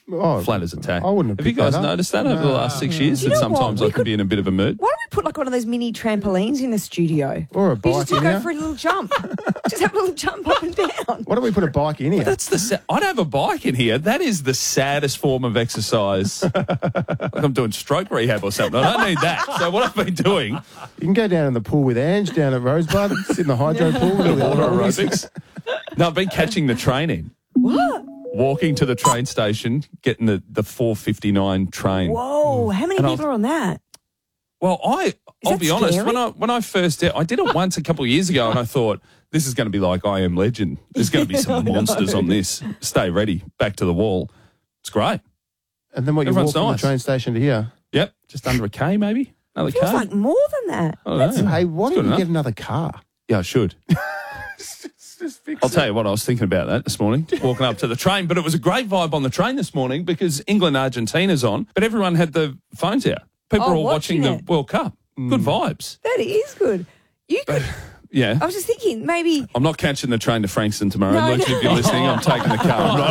flat as a tack. I wouldn't have you picked that guys up. noticed that over the last 6 years? You That know what? sometimes I can be in a bit of a mood. Why don't we put like one of those mini trampolines in the studio? Or a You bike just in go here. for a little jump. Just have a little jump up and down. Why don't we put a bike in here? I don't have a bike in here. That is the saddest form of exercise. Like I'm doing stroke rehab or something. I don't need that. So what I've been doing, You can go down in the pool with Ange down at Rosebud, sit in the hydro pool. With all the water other aerobics. No, I've been catching the train in. What? Walking to the train station, getting the 4:59 train. Whoa, how many And people are on that? Well, I'll that be honest. scary? When I first did, I did it once a couple of years ago, and I thought this is going to be like I Am Legend. There's going to be some monsters on this. Stay ready. Back to the wall. It's great. And then what you Everyone's walk from nice. the train station to here. Yep, just under a K maybe. Another Feels K. like more than that. I don't know. Hey, why It's don't good you get enough. another car? Yeah, I should. Just fix I'll tell you what, I was thinking about that this morning, walking up to the train. But it was a great vibe on the train this morning because England-Argentina's on, but everyone had the phones out. People Oh, are all watching watching the it. World Cup. Good vibes. That is good. You could. Yeah. I was just thinking maybe. I'm not catching the train to Frankston tomorrow. No, Luke, no. if you're listening, I'm taking the car. I'm